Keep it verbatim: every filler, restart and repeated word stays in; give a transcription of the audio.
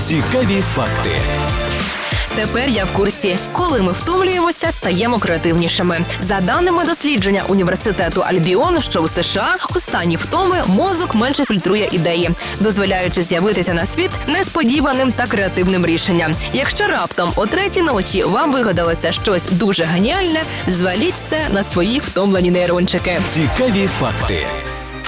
Цікаві факти. Тепер я в курсі. Коли ми втомлюємося, стаємо креативнішими. За даними дослідження університету Альбіон, що у США, у стані втоми мозок менше фільтрує ідеї, дозволяючи з'явитися на світ несподіваним та креативним рішенням. Якщо раптом о третій ночі вам вигадалося щось дуже геніальне, зваліть все на свої втомлені нейрончики. Цікаві факти.